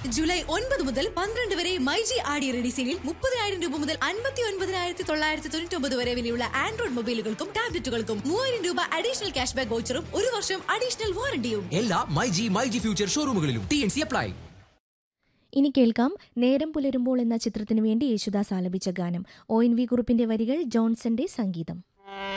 July 9 മുതൽ 12 വരെ മൈജി ആടി റെഡി സെയിലിൽ 30,000 രൂപ മുതൽ 59,999 വരെ വിലയുള്ള ആൻഡ്രോയിഡ് മൊബൈലുകൾക്കും ടാബ്ലറ്റുകൾക്കും 3,000 രൂപ അഡീഷണൽ ക്യാഷ് ബാക്ക് വൗച്ചറും 1 വർഷം അഡീഷണൽ വാറണ്ടിയും എല്ലാ മൈജി ഫ്യൂച്ചർ ഷോറൂമുകളിലും TNC അപ്ലൈ. ഇനി കേൾക്കാം നേരം പുലരുമ്പോൾ എന്ന ചിത്രത്തിനു വേണ്ടി യേശുദാസ് ആലപിച്ച ഗാനം. ONV കുറുപ്പിന്റെ വരികൾ, ജോൺസന്റെ സംഗീതം.